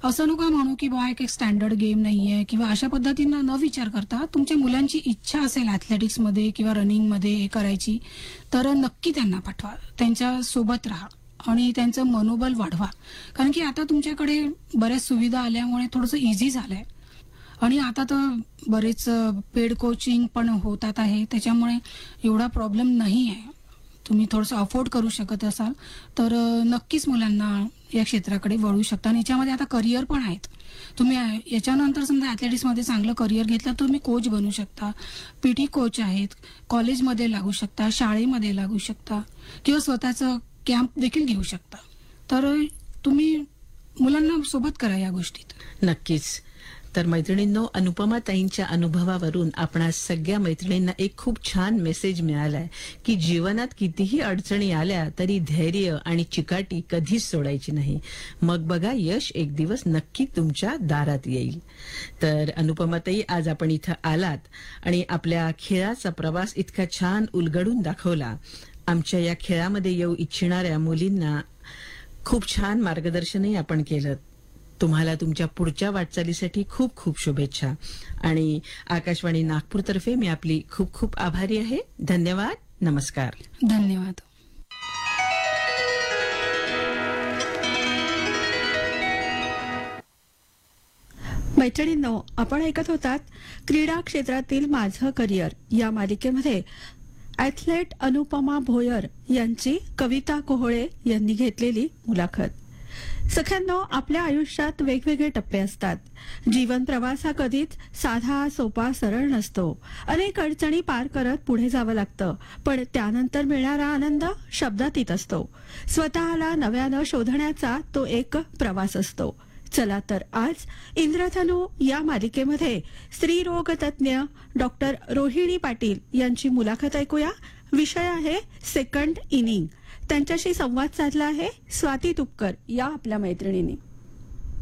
असं नका म्हणू की बा एक स्टँडर्ड गेम नाहीये किंवा अशा पद्धतीनं न विचार करता तुमच्या मुलांची इच्छा असेल ॲथलेटिक्समध्ये किंवा रनिंगमध्ये हे करायची, तर नक्की त्यांना पाठवा. त्यांच्या सोबत राहा आणि त्यांचं मनोबल वाढवा. कारण की आता तुमच्याकडे बऱ्याच सुविधा आल्यामुळे थोडंसं इझी झालंय आणि आता तर बरेच पेड कोचिंग पण होतात आहे, त्याच्यामुळे एवढा प्रॉब्लेम नाही आहे. तुम्ही थोडंसं अफोर्ड करू शकत असाल तर नक्कीच मुलांना या क्षेत्राकडे वळू शकता. आणि याच्यामध्ये आता करिअर पण आहेत. तुम्ही याच्यानंतर समजा ॲथलेटिक्समध्ये चांगलं करिअर घेतलं तर तुम्ही कोच बनू शकता. पीटी कोच आहेत, कॉलेजमध्ये लागू शकता, शाळेमध्ये लागू शकता किंवा स्वतःचं कॅम्प देखील घेऊ शकता. तर तुम्ही मुलांना सोबत करा या गोष्टीत. नक्कीच. तर मैत्रिणींनो, अनुपमा ताईंच्या अनुभवावरून आपणा सगळ्या मैत्रिणींना एक खूप छान मेसेज मिळालाय की जीवनात कितीही अडचणी आल्या तरी धैर्य आणि चिकाटी कधीच सोडायची नाही. मग बघा, यश एक दिवस नक्की तुमच्या दारात येईल. तर अनुपमा ताई, आज आपण इथं आलात आणि आपल्या खेळाचा प्रवास इतका छान उलगडून दाखवला. आमच्या या खेळामध्ये येऊ इच्छिणाऱ्या मुलींना खूप छान मार्गदर्शनही आपण केलं. तुम्हाला तुमच्या पुढच्या वाटचालीसाठी खूप खूप शुभेच्छा. आणि आकाशवाणी नागपूरतर्फे मी आपली खूप खूप आभारी आहे. धन्यवाद. नमस्कार. धन्यवाद. मैत्रिणींनो, आपण ऐकत होतात क्रीडा क्षेत्रातील माझं करिअर या मालिकेमध्ये ॲथलेट अनुपमा भोयर यांची कविता कोहळे यांनी घेतलेली मुलाखत. सख्यांनो, आपल्या आयुष्यात वेगवेगळे टप्पे असतात. जीवन प्रवास हा कधीच साधा, सोपा, सरळ नसतो. अनेक अडचणी पार करत पुढे जावं लागतं, पण त्यानंतर मिळणारा आनंद शब्दातीत असतो. स्वतःला नव्यानं शोधण्याचा तो एक प्रवास असतो. चला तर आज इंद्रधनू या मालिकेमध्ये स्त्रीरोग तज्ञ डॉक्टर रोहिणी पाटील यांची मुलाखत ऐकूया. विषय आहे सेकंड इनिंग. त्यांच्याशी संवाद साधला आहे स्वाती तुपकर या आपल्या मैत्रिणींनी.